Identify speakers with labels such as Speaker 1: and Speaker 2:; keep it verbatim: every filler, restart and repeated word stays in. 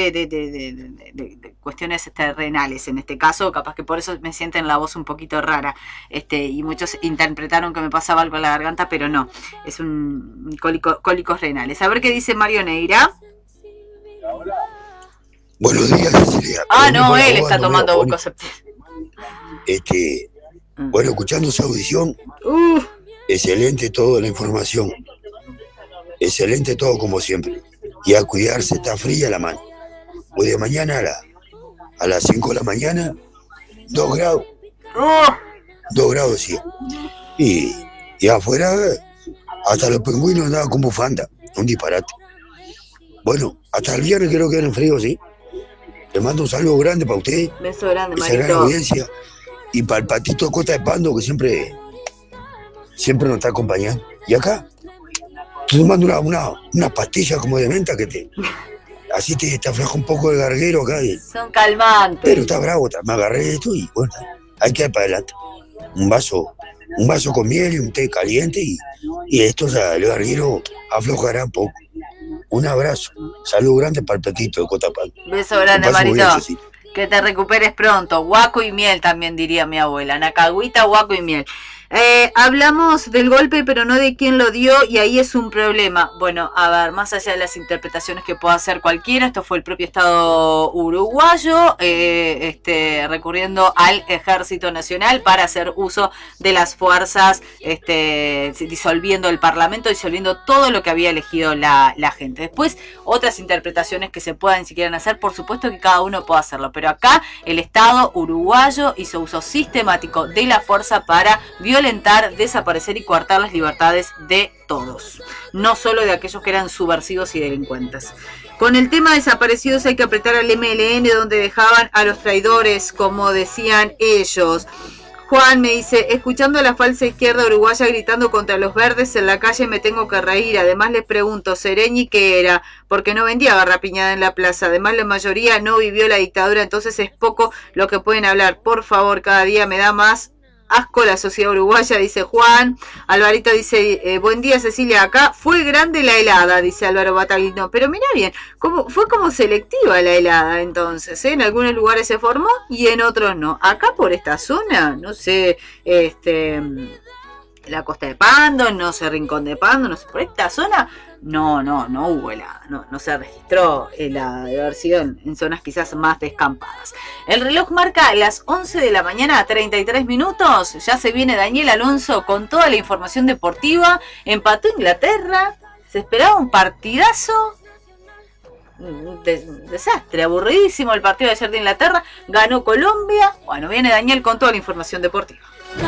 Speaker 1: de, de, de, de, de, de, de cuestiones renales en este caso, capaz que por eso me sienten la voz un poquito rara, este, y muchos interpretaron que me pasaba algo en la garganta, pero no, es un cólico, cólicos renales. A ver qué dice Mario Neira.
Speaker 2: Buenos días, Cecilia.
Speaker 1: Ah, no, él está tomando Bucoceptil.
Speaker 2: Este, bueno, escuchando su audición,
Speaker 1: uh.
Speaker 2: excelente toda la información, excelente todo como siempre, y a cuidarse, está fría la mano. Hoy de mañana a, la, a las cinco de la mañana, dos grados,
Speaker 1: uh.
Speaker 2: dos grados sí, y, y afuera hasta los pingüinos andaban con bufanda, un disparate. Bueno, hasta el viernes creo que eran fríos, sí. Le mando un saludo grande para usted,
Speaker 1: beso grande,
Speaker 2: esa
Speaker 1: Marito.
Speaker 2: gran audiencia, y para el patito Cota de Pando que siempre siempre nos está acompañando. Y acá estoy tomando una, una, una pastilla como de menta que te así te, te afloja un poco el garguero acá. Y,
Speaker 1: son calmantes.
Speaker 2: Pero está bravo, me agarré esto y bueno, hay que ir para adelante. Un vaso, un vaso con miel y un té caliente y, y esto, o sea, el garguero aflojará un poco. Un abrazo, salud grande para el petito de Cotapán.
Speaker 1: Beso grande, Marito. Que te recuperes pronto. Guaco y miel también diría mi abuela. Nacagüita, guaco y miel. Eh, hablamos del golpe, pero no de quién lo dio, y ahí es un problema. Bueno, a ver, más allá de las interpretaciones que pueda hacer cualquiera, esto fue el propio Estado uruguayo, eh, este, recurriendo al Ejército Nacional para hacer uso de las fuerzas, este, disolviendo el Parlamento, disolviendo todo lo que había elegido la, la gente. Después, otras interpretaciones que se puedan, si quieren hacer, por supuesto que cada uno puede hacerlo, pero acá el Estado uruguayo hizo uso sistemático de la fuerza para violentar violentar, desaparecer y coartar las libertades de todos, no solo de aquellos que eran subversivos y delincuentes. Con el tema desaparecidos hay que apretar al M L N donde dejaban a los traidores, como decían ellos. Juan me dice, escuchando a la falsa izquierda uruguaya gritando contra los verdes en la calle me tengo que reír. Además les pregunto, Sereñi, ¿qué era? Porque no vendía garrapiñada en la plaza. Además la mayoría no vivió la dictadura, entonces es poco lo que pueden hablar. Por favor, cada día me da más asco la sociedad uruguaya, dice Juan. Alvarito dice, eh, buen día Cecilia, acá fue grande la helada, dice Álvaro Bataglino, pero mira bien, como, fue como selectiva la helada entonces, ¿eh? En algunos lugares se formó y en otros no. Acá por esta zona, no sé, este, la Costa de Pando, no sé, Rincón de Pando, no sé, por esta zona, no, no, no hubo helada, no, no se registró helada, de haber sido en, en zonas quizás más descampadas. El reloj marca las once de la mañana, treinta y tres minutos, ya se viene Daniel Alonso con toda la información deportiva, empató Inglaterra, se esperaba un partidazo, de, desastre, aburridísimo el partido de ayer de Inglaterra, ganó Colombia, bueno, viene Daniel con toda la información deportiva.